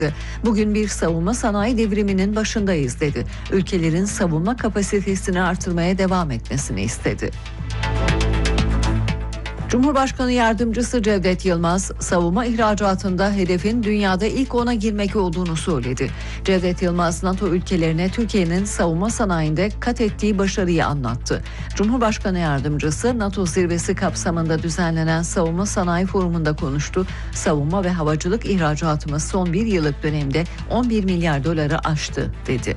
Bugün bir savunma sanayi devriminin başındayız dedi. Ülkelerin savunma kapasitesini artırmaya devam etmesini istedi. Cumhurbaşkanı Yardımcısı Cevdet Yılmaz, savunma ihracatında hedefin dünyada ilk 10'a girmek olduğunu söyledi. Cevdet Yılmaz, NATO ülkelerine Türkiye'nin savunma sanayinde kat ettiği başarıyı anlattı. Cumhurbaşkanı Yardımcısı, NATO zirvesi kapsamında düzenlenen Savunma Sanayi Forumu'nda konuştu. Savunma ve havacılık ihracatımız son bir yıllık dönemde 11 milyar doları aştı, dedi.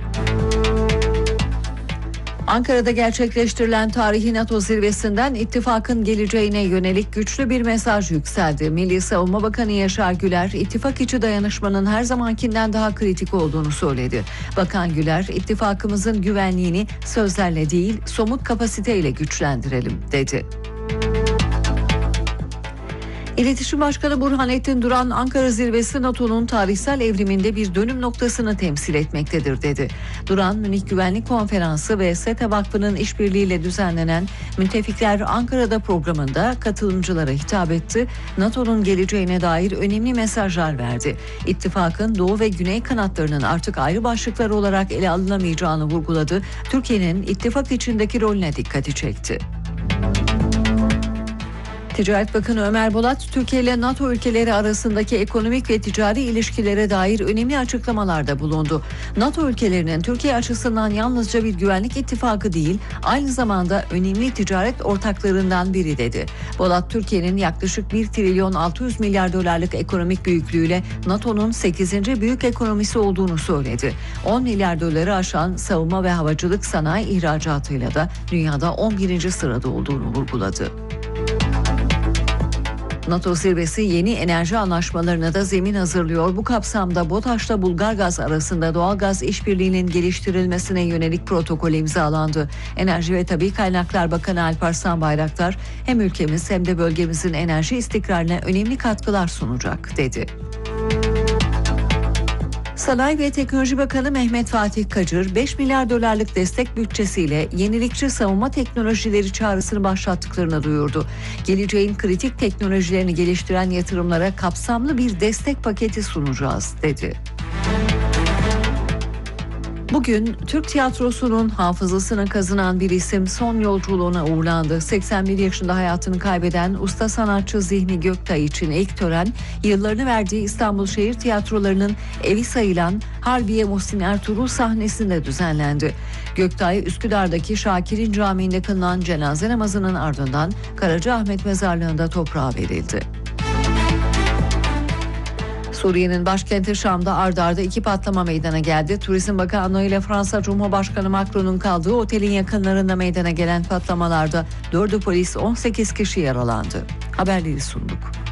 Ankara'da gerçekleştirilen tarihi NATO zirvesinden ittifakın geleceğine yönelik güçlü bir mesaj yükseldi. Milli Savunma Bakanı Yaşar Güler, ittifak içi dayanışmanın her zamankinden daha kritik olduğunu söyledi. Bakan Güler, ittifakımızın güvenliğini sözlerle değil, somut kapasiteyle güçlendirelim, dedi. İletişim Başkanı Burhanettin Duran, Ankara Zirvesi NATO'nun tarihsel evriminde bir dönüm noktasını temsil etmektedir, dedi. Duran, Münih Güvenlik Konferansı ve SETA Vakfı'nın işbirliğiyle düzenlenen Müttefikler Ankara'da programında katılımcılara hitap etti. NATO'nun geleceğine dair önemli mesajlar verdi. İttifakın Doğu ve Güney kanatlarının artık ayrı başlıklar olarak ele alınamayacağını vurguladı. Türkiye'nin ittifak içindeki rolüne dikkati çekti. Ticaret Bakanı Ömer Bolat, Türkiye ile NATO ülkeleri arasındaki ekonomik ve ticari ilişkilere dair önemli açıklamalarda bulundu. NATO ülkelerinin Türkiye açısından yalnızca bir güvenlik ittifakı değil, aynı zamanda önemli ticaret ortaklarından biri, dedi. Bolat, Türkiye'nin yaklaşık 1 trilyon 600 milyar dolarlık ekonomik büyüklüğüyle NATO'nun 8. büyük ekonomisi olduğunu söyledi. 10 milyar doları aşan savunma ve havacılık sanayi ihracatıyla da dünyada 11. sırada olduğunu vurguladı. NATO zirvesi yeni enerji anlaşmalarına da zemin hazırlıyor. Bu kapsamda BOTAŞ'la Bulgargaz arasında doğalgaz işbirliğinin geliştirilmesine yönelik protokol imzalandı. Enerji ve Tabii Kaynaklar Bakanı Alparslan Bayraktar, hem ülkemiz hem de bölgemizin enerji istikrarına önemli katkılar sunacak, dedi. Sanayi ve Teknoloji Bakanı Mehmet Fatih Kacır, 5 milyar dolarlık destek bütçesiyle yenilikçi savunma teknolojileri çağrısını başlattıklarını duyurdu. Geleceğin kritik teknolojilerini geliştiren yatırımlara kapsamlı bir destek paketi sunacağız, dedi. Bugün Türk tiyatrosunun hafızasını kazınan bir isim son yolculuğuna uğurlandı. 81 yaşında hayatını kaybeden usta sanatçı Zihni Göktay için ilk tören, yıllarını verdiği İstanbul Şehir Tiyatroları'nın evi sayılan Harbiye Muhsin Ertuğrul sahnesinde düzenlendi. Göktay, Üsküdar'daki Şakir'in Camii'nde kılınan cenaze namazının ardından Karacaahmet Mezarlığı'nda toprağa verildi. Suriye'nin başkenti Şam'da ard arda 2 patlama meydana geldi. Turizm Bakanlığı ile Fransa Cumhurbaşkanı Macron'un kaldığı otelin yakınlarında meydana gelen patlamalarda 4'ü polis, 18 kişi yaralandı. Haberleri sunduk.